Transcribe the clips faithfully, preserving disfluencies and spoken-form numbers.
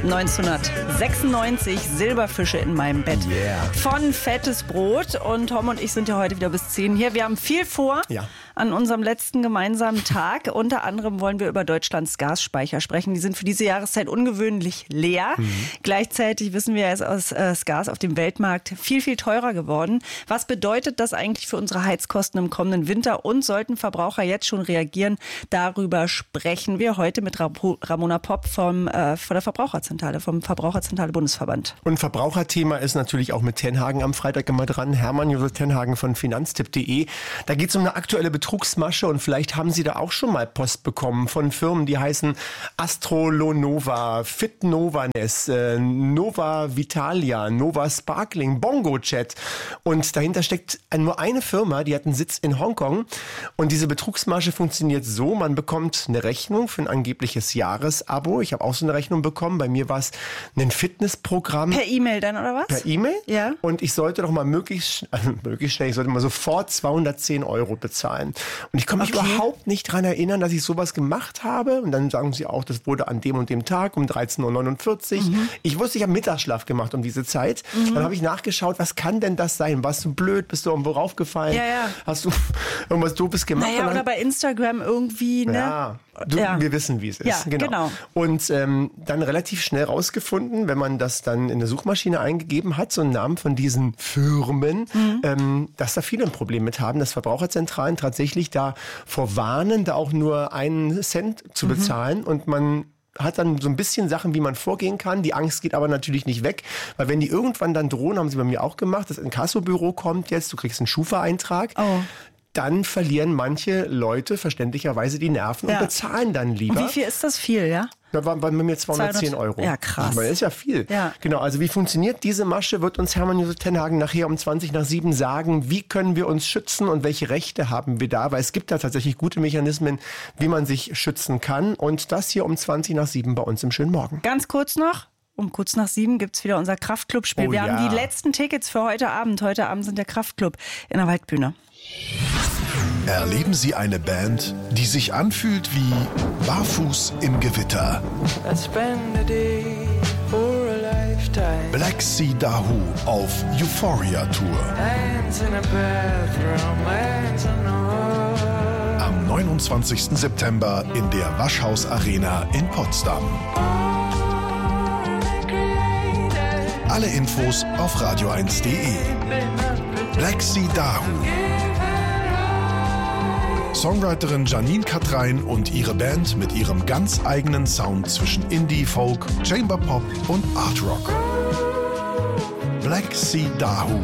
neunzehnhundertsechsundneunzig, Silberfische in meinem Bett. Yeah. Von Fettes Brot. Und Tom und ich sind ja heute wieder bis zehn hier. Wir haben viel vor. Ja. An unserem letzten gemeinsamen Tag. Unter anderem wollen wir über Deutschlands Gasspeicher sprechen. Die sind für diese Jahreszeit ungewöhnlich leer. Mhm. Gleichzeitig wissen wir, es ist das Gas auf dem Weltmarkt viel, viel teurer geworden. Was bedeutet das eigentlich für unsere Heizkosten im kommenden Winter? Und sollten Verbraucher jetzt schon reagieren? Darüber sprechen wir heute mit Ramona Popp vom, äh, von der Verbraucherzentrale, vom Verbraucherzentrale Bundesverband. Und Verbraucherthema ist natürlich auch mit Tenhagen am Freitag immer dran. Hermann Josef Tenhagen von finanztipp punkt de. Da geht es um eine aktuelle Betrugsmasche und vielleicht haben Sie da auch schon mal Post bekommen von Firmen, die heißen Astrolonova, Fitnovanes, äh, Nova Vitalia, Nova Sparkling, Bongo Chat. Und dahinter steckt nur eine Firma, die hat einen Sitz in Hongkong. Und diese Betrugsmasche funktioniert so, man bekommt eine Rechnung für ein angebliches Jahresabo. Ich habe auch so eine Rechnung bekommen. Bei mir war es ein Fitnessprogramm. Per E-Mail dann, oder was? Per E-Mail? Ja. Und ich sollte doch mal möglichst, also möglichst schnell, ich sollte mal sofort zweihundertzehn Euro bezahlen. Und ich kann mich Okay. überhaupt nicht daran erinnern, dass ich sowas gemacht habe. Und dann sagen sie auch, das wurde an dem und dem Tag um dreizehn Uhr neunundvierzig. Mhm. Ich wusste, ich habe Mittagsschlaf gemacht um diese Zeit. Mhm. Dann habe ich nachgeschaut, was kann denn das sein? Warst du blöd? Bist du irgendwo raufgefallen? Ja, ja. Hast du irgendwas Doofes gemacht? Naja, oder bei Instagram irgendwie, ne? Ja, du, Ja. wir wissen, wie es ist. Ja, genau. Und ähm, dann relativ schnell rausgefunden, wenn man das dann in der Suchmaschine eingegeben hat, so einen Namen von diesen Firmen, mhm. ähm, dass da viele ein Problem mit haben, dass Verbraucherzentralen tatsächlich da vor warnen, da auch nur einen Cent zu bezahlen. Mhm. Und man hat dann so ein bisschen Sachen, wie man vorgehen kann. Die Angst geht aber natürlich nicht weg, weil wenn die irgendwann dann drohen, haben sie bei mir auch gemacht, das Inkassobüro kommt jetzt, du kriegst einen Schufa-Eintrag, Oh. dann verlieren manche Leute verständlicherweise die Nerven Ja. und bezahlen dann lieber. Und wie viel ist das viel, ja? Da waren bei mir zweihundertzehn Euro. Ja, krass. Ich meine, das ist ja viel. Ja. Genau, also wie funktioniert diese Masche, wird uns Hermann Josef Tenhagen nachher um zwanzig nach sieben sagen. Wie können wir uns schützen und welche Rechte haben wir da? Weil es gibt da tatsächlich gute Mechanismen, wie man sich schützen kann. Und das hier um zwanzig nach sieben bei uns im schönen Morgen. Ganz kurz noch. Um kurz nach sieben gibt es wieder unser Kraftclub-Spiel. Oh, wir ja. haben die letzten Tickets für heute Abend. Heute Abend sind der Kraftclub in der Waldbühne. Erleben Sie eine Band, die sich anfühlt wie Barfuß im Gewitter. Black Sea Dahoo auf Euphoria Tour. Am neunundzwanzigsten September in der Waschhaus Arena in Potsdam. Alle Infos auf radio eins punkt de. Black Sea Dahoo. Songwriterin Janine Katrein und ihre Band mit ihrem ganz eigenen Sound zwischen Indie, Folk, Chamber Pop und Art Rock. Black Sea Dahoo.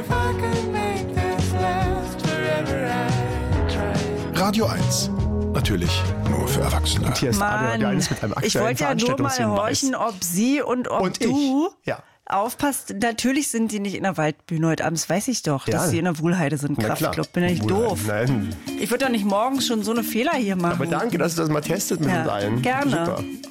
Radio eins. Natürlich nur für Erwachsene. Und hier ist Adrian, der Mann, eines mit einem ich aktuellen wollte ja nur mal Veranstaltungshinweis. horchen, ob sie und ob Und du ich. Ja. aufpasst. Natürlich sind die nicht in der Waldbühne heute Abend. Das weiß ich doch, Ja. dass sie in der Wuhlheide sind. Na klar. Kraftclub. Bin ja nicht Wohl, doof. Nein. Ich würde doch nicht morgens schon so eine Fehler hier machen. Aber danke, dass du das mal testet mit Ja, uns allen. gerne. Super.